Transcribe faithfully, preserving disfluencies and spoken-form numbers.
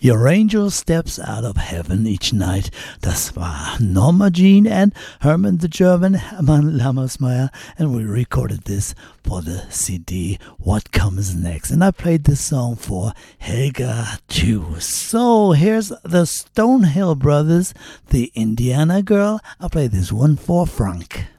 Your Angel Steps Out of Heaven Each Night. Das war Norma Jean and Herman the German, Hermann Lammersmeyer, and we recorded this for the C D What Comes Next. And I played this song for Helga too. So here's the Stonehill Brothers, the Indiana Girl. I'll play this one for Frank.